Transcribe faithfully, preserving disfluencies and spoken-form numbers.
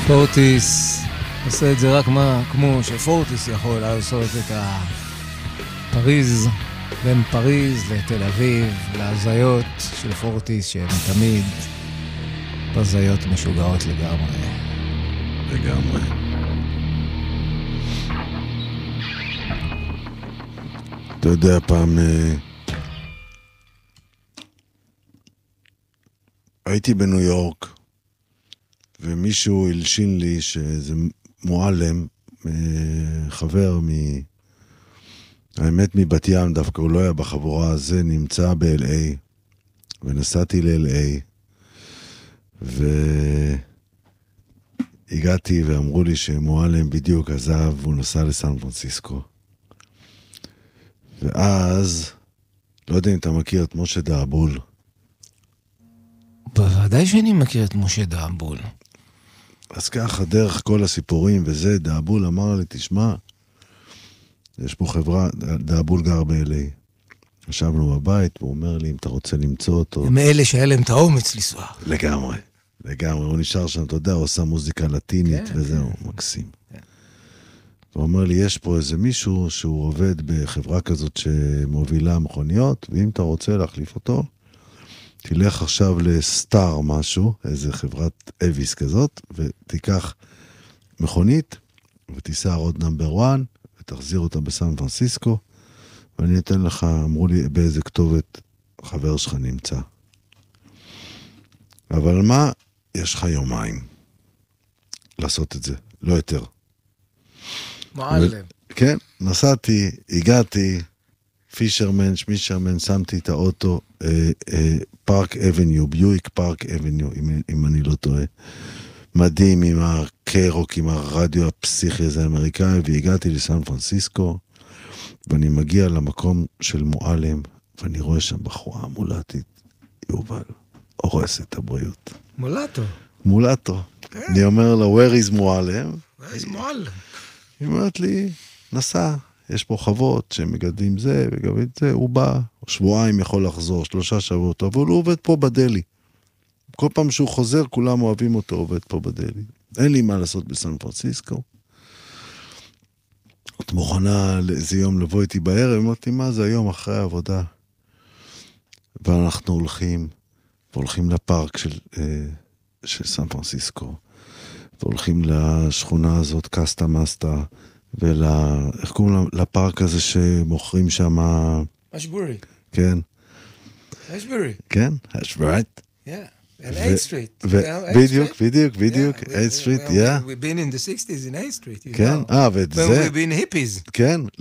פורטיס עושה את זה רק מה, כמו שפורטיס יכול לעשות את הפריז, בין פריז לתל אביב, להזיות של פורטיס שהן תמיד הזיות משוגעות לגמרי. לגמרי. אתה יודע, פעם הייתי בניו יורק ומישהו הלשין לי שזה מועלם, חבר מ... האמת מבת ים, דווקא הוא לא היה בחבורה הזה, נמצא ב-אל איי, ונסעתי ל-אל איי, והגעתי ואמרו לי שמועלם בדיוק עזב, והוא נסע לסן פרנסיסקו. ואז, לא יודע אם אתה מכיר את משה דאבול. בוודאי שאני מכיר את משה דאבול. אז ככה, דרך כל הסיפורים וזה, דאבול אמר לי, תשמע, יש פה חברה, דאבול גר ב-אל איי. ישבנו בבית, והוא אומר לי, אם אתה רוצה למצוא אותו... הם אלה שהיה להם את האומץ לנסוע. לגמרי, לגמרי. הוא נשאר שם, אתה יודע, הוא עושה מוזיקה לטינית, כן, וזהו, כן. מקסים. כן. הוא אומר לי, יש פה איזה מישהו שהוא עובד בחברה כזאת שמובילה מכוניות, ואם אתה רוצה להחליף אותו, תלך עכשיו לסטאר משהו, איזה חברת אביס כזאת, ותיקח מכונית, ותיסע עוד נאמבר אחת, ותחזיר אותה בסן פרנסיסקו, ואני אתן לך, אמרו לי, באיזה כתובת חבר שלך נמצא. אבל מה? יש לך יומיים לעשות את זה, לא יותר. מעלם. כן, נסעתי, הגעתי, פישרמן, שמישרמן, שמתי את האוטו, אה, אה, פארק אבניו, ביואיק פארק אבניו, אם, אם אני לא טועה. מדהים עם הקיירוק, עם הרדיו הפסיכי הזה האמריקאי, והגעתי לסן פרנסיסקו, ואני מגיע למקום של מועלם, ואני רואה שם בחורה מולטית, יובל, הורס את הבריאות. מולטו. מולטו. אני אומר לה, where is מועלם? where is מועלם? היא אומרת לי, נסע, יש פה חוות שמגדלים זה, וגם את זה, הוא בא, שבועיים יכול לחזור, שלושה שבועות, אבל הוא עובד פה בדלי. כל פעם שהוא חוזר, כולם אוהבים אותו, עובד פה בדלי. אין לי מה לעשות בסן פרנסיסקו. את מוכנה לאיזה יום לבוא איתי בערב, אמרתי, מה זה היום אחרי העבודה? ואנחנו הולכים, והולכים לפארק של, של סן פרנסיסקו, והולכים לשכונה הזאת, קסטה מסטה, ול... איך קוראים לפארק הזה שמוכרים שם... אשבורי. כן. אשבורי. כן, אשבורי. כן. And eighth Street. בדיוק, בדיוק, בדיוק, eighth Street, yeah. We've been in the sixties in eighth Street. כן, אה, ואת זה... We've been hippies. כן.